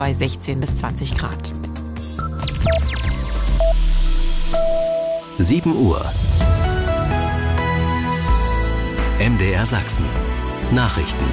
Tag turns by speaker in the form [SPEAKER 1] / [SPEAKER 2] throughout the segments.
[SPEAKER 1] bei 16 bis 20 Grad.
[SPEAKER 2] 7 Uhr. MDR Sachsen. Nachrichten.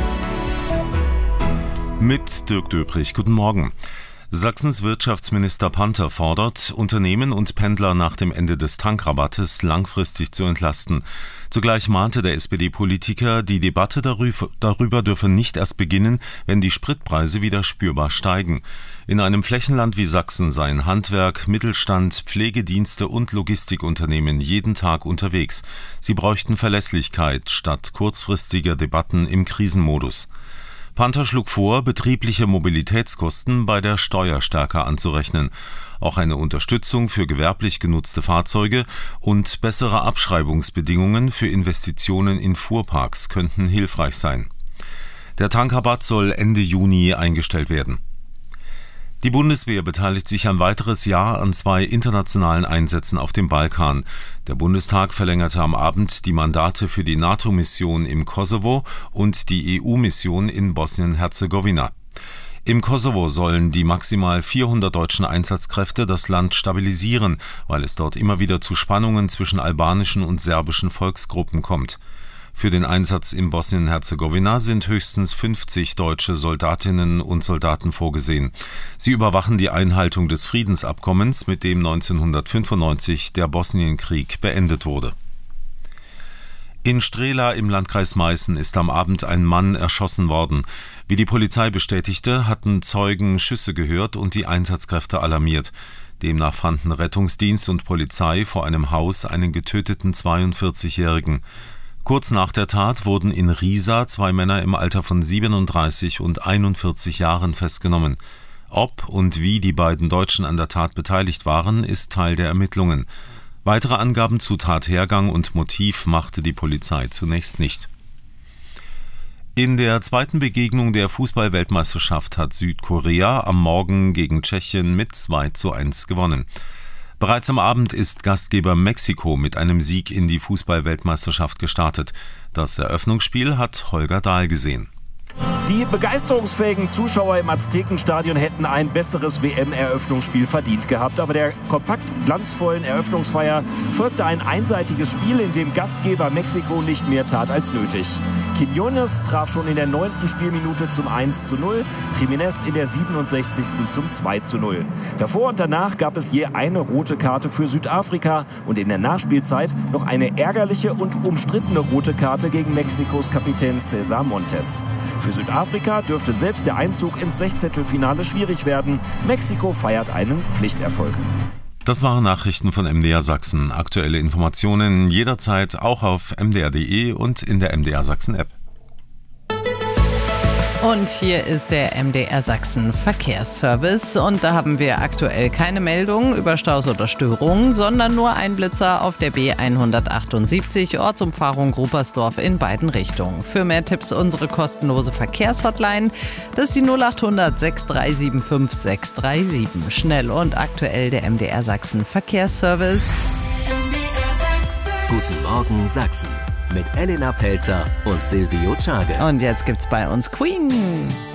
[SPEAKER 3] Mit Dirk Döprich. Guten Morgen. Sachsens Wirtschaftsminister Panther fordert, Unternehmen und Pendler nach dem Ende des Tankrabattes langfristig zu entlasten. Zugleich mahnte der SPD-Politiker, die Debatte darüber dürfe nicht erst beginnen, wenn die Spritpreise wieder spürbar steigen. In einem Flächenland wie Sachsen seien Handwerk, Mittelstand, Pflegedienste und Logistikunternehmen jeden Tag unterwegs. Sie bräuchten Verlässlichkeit statt kurzfristiger Debatten im Krisenmodus. Panther schlug vor, betriebliche Mobilitätskosten bei der Steuer stärker anzurechnen. Auch eine Unterstützung für gewerblich genutzte Fahrzeuge und bessere Abschreibungsbedingungen für Investitionen in Fuhrparks könnten hilfreich sein. Der Tankrabatt soll Ende Juni eingestellt werden. Die Bundeswehr beteiligt sich ein weiteres Jahr an 2 internationalen Einsätzen auf dem Balkan. Der Bundestag verlängerte am Abend die Mandate für die NATO-Mission im Kosovo und die EU-Mission in Bosnien-Herzegowina. Im Kosovo sollen die maximal 400 deutschen Einsatzkräfte das Land stabilisieren, weil es dort immer wieder zu Spannungen zwischen albanischen und serbischen Volksgruppen kommt. Für den Einsatz in Bosnien-Herzegowina sind höchstens 50 deutsche Soldatinnen und Soldaten vorgesehen. Sie überwachen die Einhaltung des Friedensabkommens, mit dem 1995 der Bosnienkrieg beendet wurde. In Strehla im Landkreis Meißen ist am Abend ein Mann erschossen worden. Wie die Polizei bestätigte, hatten Zeugen Schüsse gehört und die Einsatzkräfte alarmiert. Demnach fanden Rettungsdienst und Polizei vor einem Haus einen getöteten 42-Jährigen. Kurz nach der Tat wurden in Riesa 2 Männer im Alter von 37 und 41 Jahren festgenommen. Ob und wie die beiden Deutschen an der Tat beteiligt waren, ist Teil der Ermittlungen. Weitere Angaben zu Tathergang und Motiv machte die Polizei zunächst nicht. In der zweiten Begegnung der Fußball-Weltmeisterschaft hat Südkorea am Morgen gegen Tschechien mit 2:1 gewonnen. Bereits am Abend ist Gastgeber Mexiko mit einem Sieg in die Fußball-Weltmeisterschaft gestartet. Das Eröffnungsspiel hat Holger Dahl gesehen.
[SPEAKER 4] Die begeisterungsfähigen Zuschauer im Aztekenstadion hätten ein besseres WM-Eröffnungsspiel verdient gehabt. Aber der kompakt glanzvollen Eröffnungsfeier folgte ein einseitiges Spiel, in dem Gastgeber Mexiko nicht mehr tat als nötig. Quiñones traf schon in der 9. Spielminute zum 1:0, Jiménez in der 67. zum 2:0. Davor und danach gab es je eine rote Karte für Südafrika und in der Nachspielzeit noch eine ärgerliche und umstrittene rote Karte gegen Mexikos Kapitän César Montes. Für Südafrika dürfte selbst der Einzug ins Sechzehntelfinale schwierig werden. Mexiko feiert einen Pflichterfolg.
[SPEAKER 3] Das waren Nachrichten von MDR Sachsen. Aktuelle Informationen jederzeit auch auf mdr.de und in der MDR Sachsen App.
[SPEAKER 5] Und hier ist der MDR Sachsen Verkehrsservice und da haben wir aktuell keine Meldungen über Staus oder Störungen, sondern nur ein Blitzer auf der B178 Ortsumfahrung Ruppersdorf in beiden Richtungen. Für mehr Tipps unsere kostenlose Verkehrshotline, das ist die 0800 6375 637. Schnell und aktuell der MDR Sachsen Verkehrsservice.
[SPEAKER 2] Guten Morgen Sachsen mit Elena Pelzer und Silvio Czage.
[SPEAKER 5] Und jetzt gibt's bei uns Queen.